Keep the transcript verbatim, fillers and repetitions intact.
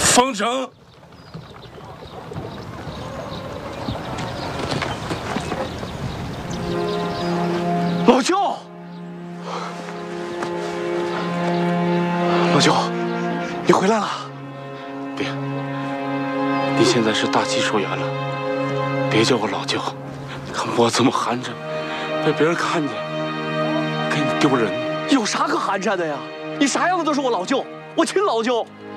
封城。 老舅，老舅，你回来了。 别，你现在是大气球员了，别叫我老舅。你看我这么寒碜，被别人看见，给你丢人。 有啥可寒碜的呀？你啥样的都是我老舅，我亲老舅。